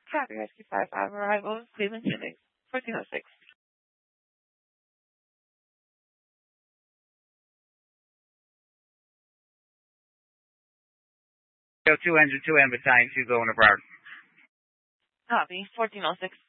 Copy, Rescue 5-5, arrival, Cleveland Clinic, 1406. Go 2 engine 2 and battalion 2 going abroad. Copy, 1406.